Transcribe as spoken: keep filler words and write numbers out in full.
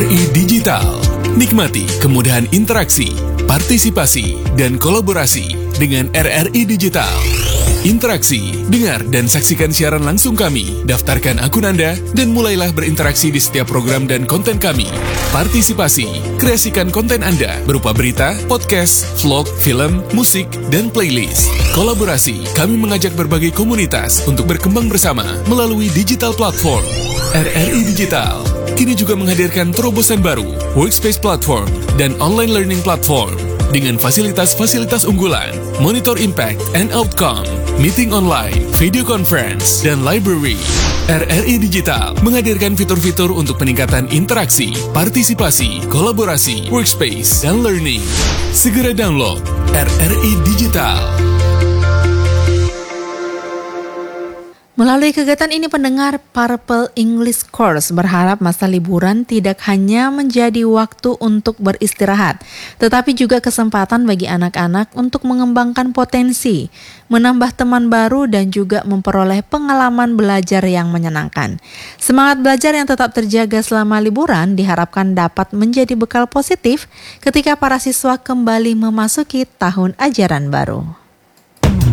I Digital. Nikmati kemudahan interaksi, partisipasi, dan kolaborasi dengan R R I Digital. Interaksi, dengar dan saksikan siaran langsung kami, daftarkan akun Anda, dan mulailah berinteraksi di setiap program dan konten kami. Partisipasi, kreasikan konten Anda berupa berita, podcast, vlog, film, musik, dan playlist. Kolaborasi, kami mengajak berbagai komunitas untuk berkembang bersama melalui digital platform. R R I Digital kini juga menghadirkan terobosan baru, workspace platform, dan online learning platform. Dengan fasilitas-fasilitas unggulan, monitor impact and outcome, meeting online, video conference, dan library. R R I Digital menghadirkan fitur-fitur untuk peningkatan interaksi, partisipasi, kolaborasi, workspace, dan learning. Segera download R R I Digital. Melalui kegiatan ini pendengar Purple English Course berharap masa liburan tidak hanya menjadi waktu untuk beristirahat, tetapi juga kesempatan bagi anak-anak untuk mengembangkan potensi, menambah teman baru dan juga memperoleh pengalaman belajar yang menyenangkan. Semangat belajar yang tetap terjaga selama liburan diharapkan dapat menjadi bekal positif ketika para siswa kembali memasuki tahun ajaran baru.